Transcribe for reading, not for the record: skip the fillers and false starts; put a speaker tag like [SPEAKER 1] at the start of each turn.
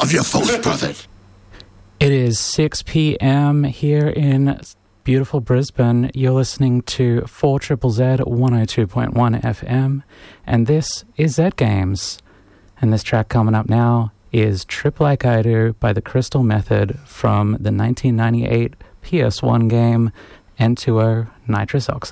[SPEAKER 1] of your false prophet.
[SPEAKER 2] It is 6 p.m. here in beautiful Brisbane. You're listening to 4ZZZ 102.1 FM, and this is Z Games. And this track coming up now is Trip Like I Do by the Crystal Method from the 1998 PS1 game N2O Nitrous Oxide.